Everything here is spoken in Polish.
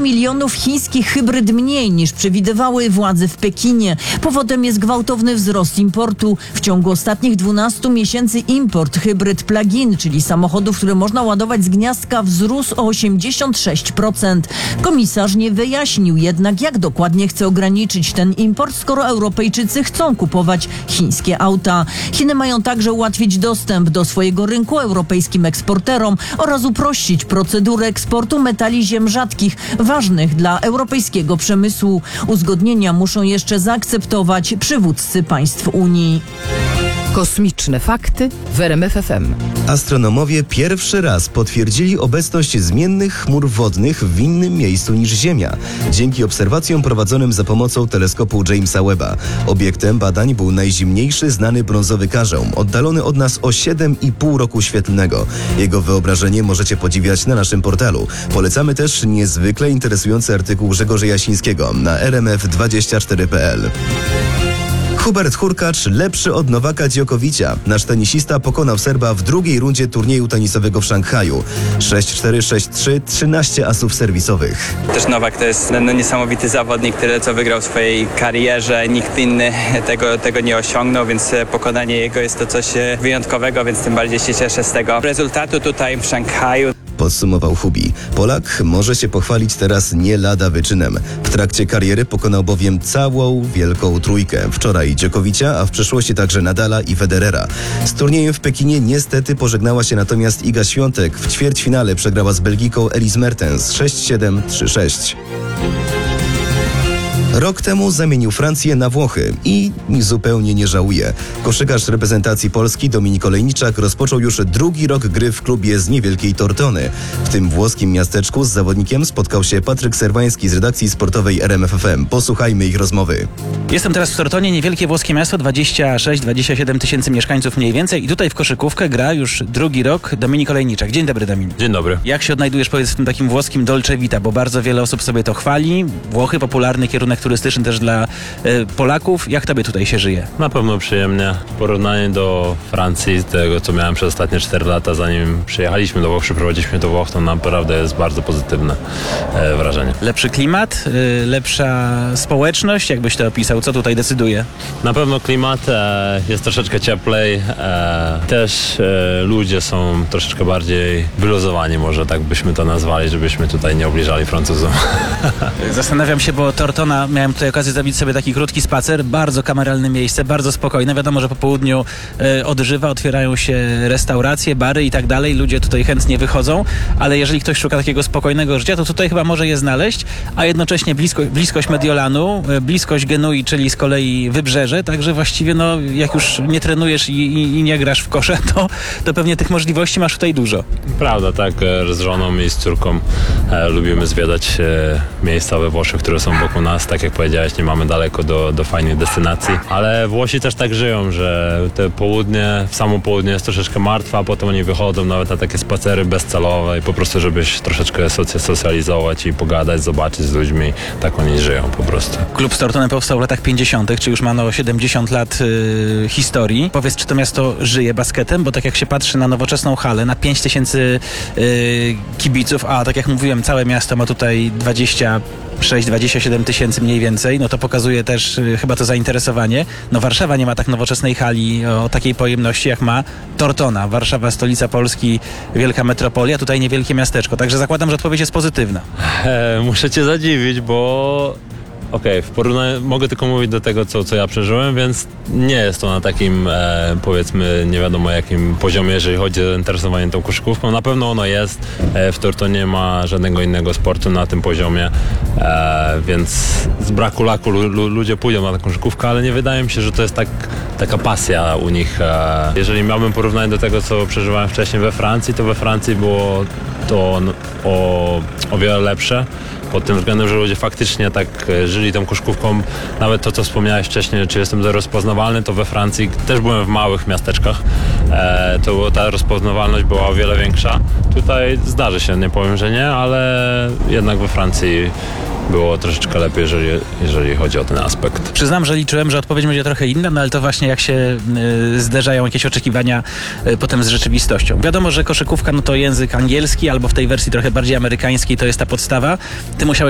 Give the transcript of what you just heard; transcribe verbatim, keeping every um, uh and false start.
milionów chińskich hybryd mniej niż przewidywały władze w Pekinie. Powodem jest gwałtowny wzrost importu. W ciągu ostatnich dwunastu miesięcy import hybryd plug-in, czyli samochodów, które można ładować z gniazdka, wzrósł o osiemdziesiąt sześć procent. Komisarz nie wyjaśnił jednak, jak dokładnie chce ograniczyć ten import, skoro Europejczycy chcą kupować chińskie auta. Chiny mają także ułatwić dostęp do swojego rynku europejskim eksporterom oraz uprościć procedurę eksportu metali ziem rzadkich, ważnych dla europejskiego przemysłu. Uzgodnienia muszą jeszcze zaakceptować przywódcy państw Unii. Kosmiczne fakty w R M F F M. Astronomowie pierwszy raz potwierdzili obecność zmiennych chmur wodnych w innym miejscu niż Ziemia, dzięki obserwacjom prowadzonym za pomocą teleskopu Jamesa Webba. Obiektem badań był najzimniejszy znany brązowy karzeł, oddalony od nas o siedem i pół roku świetlnego. Jego wyobrażenie możecie podziwiać na naszym portalu. Polecamy też niezwykle interesujący artykuł Grzegorza Jasińskiego na r m f dwadzieścia cztery kropka p l. Hubert Hurkacz lepszy od Nowaka Djokovicia. Nasz tenisista pokonał Serba w drugiej rundzie turnieju tenisowego w Szanghaju. sześć cztery, sześć trzy, trzynaście asów serwisowych. Też Nowak to jest no, niesamowity zawodnik, tyle co wygrał w swojej karierze. Nikt inny tego, tego nie osiągnął, więc pokonanie jego jest to coś wyjątkowego, więc tym bardziej się cieszę z tego rezultatu tutaj w Szanghaju. Podsumował Hubi. Polak może się pochwalić teraz nie lada wyczynem. W trakcie kariery pokonał bowiem całą wielką trójkę. Wczoraj Djokovicia, a w przyszłości także Nadala i Federera. Z turniejem w Pekinie niestety pożegnała się natomiast Iga Świątek. W ćwierćfinale przegrała z Belgiką Elise Mertens sześć siedem, trzy sześć. Rok temu zamienił Francję na Włochy i zupełnie nie żałuje. Koszykarz reprezentacji Polski Dominik Olejniczak rozpoczął już drugi rok gry w klubie z niewielkiej Tortony. W tym włoskim miasteczku z zawodnikiem spotkał się Patryk Serwański z redakcji sportowej R M F F M. Posłuchajmy ich rozmowy. Jestem teraz w Tortonie, niewielkie włoskie miasto, dwadzieścia sześć dwadzieścia siedem tysięcy mieszkańców mniej więcej i tutaj w koszykówkę gra już drugi rok Dominik Olejniczak. Dzień dobry, Dominik. Dzień dobry. Jak się odnajdujesz, powiedz, w tym takim włoskim Dolce Vita, bo bardzo wiele osób sobie to chwali. Włochy, popularny kierunek turystyczny też dla y, Polaków. Jak tobie tutaj się żyje? Na pewno przyjemnie. W porównaniu do Francji, tego co miałem przez ostatnie cztery lata, zanim przyjechaliśmy do Włoch, przyprowadziliśmy do Włoch, to naprawdę jest bardzo pozytywne e, wrażenie. Lepszy klimat, y, lepsza społeczność, jakbyś to opisał? Co tutaj decyduje? Na pewno klimat, e, jest troszeczkę cieplej, e, też e, ludzie są troszeczkę bardziej wyluzowani, może tak byśmy to nazwali, żebyśmy tutaj nie obliżali Francuzom. Zastanawiam się, bo Tortona, miałem tutaj okazję zrobić sobie taki krótki spacer, bardzo kameralne miejsce, bardzo spokojne. Wiadomo, że po południu e, odżywa, otwierają się restauracje, bary i tak dalej. Ludzie tutaj chętnie wychodzą, ale jeżeli ktoś szuka takiego spokojnego życia, to tutaj chyba może je znaleźć, a jednocześnie blisko, bliskość Mediolanu, e, bliskość Genui, czyli z kolei wybrzeże, także właściwie no, jak już nie trenujesz i, i, i nie grasz w kosze, to, to pewnie tych możliwości masz tutaj dużo. Prawda, tak. Z żoną i z córką e, lubimy zwiedzać e, miejsca we Włoszech, które są wokół nas. Tak jak powiedziałeś, nie mamy daleko do, do fajnych destynacji, ale Włosi też tak żyją, że te południe, w samo południe jest troszeczkę martwe, a potem oni wychodzą nawet na takie spacery bezcelowe i po prostu, żebyś troszeczkę socja- socjalizować i pogadać, zobaczyć z ludźmi. Tak oni żyją po prostu. Klub z Tortonem powstał w latach pięćdziesiątych, czy już ma no siedemdziesiąt lat y, historii. Powiedz, czy to miasto żyje basketem? Bo tak jak się patrzy na nowoczesną halę, na pięć tysięcy y, kibiców, a tak jak mówiłem, całe miasto ma tutaj dwadzieścia sześć dwadzieścia siedem tysięcy mniej więcej, no to pokazuje też y, chyba to zainteresowanie. No Warszawa nie ma tak nowoczesnej hali o takiej pojemności, jak ma Tortona. Warszawa, stolica Polski, wielka metropolia, tutaj niewielkie miasteczko. Także zakładam, że odpowiedź jest pozytywna. E, muszę cię zadziwić, bo okej, okay, w porównaniu mogę tylko mówić do tego, co, co ja przeżyłem, więc nie jest to na takim, e, powiedzmy, nie wiadomo jakim poziomie, jeżeli chodzi o zainteresowanie tą koszykówką. Na pewno ono jest. E, w Tortonie nie ma żadnego innego sportu na tym poziomie, e, więc z braku laku lu, ludzie pójdą na taką koszykówkę, ale nie wydaje mi się, że to jest tak, taka pasja u nich. E, jeżeli miałbym porównać do tego, co przeżywałem wcześniej we Francji, to we Francji było to o, o wiele lepsze. Pod tym względem, że ludzie faktycznie tak żyli tą koszykówką. Nawet to, co wspomniałeś wcześniej, czy jestem rozpoznawalny, to we Francji też byłem w małych miasteczkach. E, to ta rozpoznawalność była o wiele większa. Tutaj zdarzy się, nie powiem, że nie, ale jednak we Francji było troszeczkę lepiej, jeżeli, jeżeli chodzi o ten aspekt. Przyznam, że liczyłem, że odpowiedź będzie trochę inna, no ale to właśnie jak się y, zderzają jakieś oczekiwania y, potem z rzeczywistością. Wiadomo, że koszykówka no to język angielski, albo w tej wersji trochę bardziej amerykańskiej to jest ta podstawa. Ty musiałeś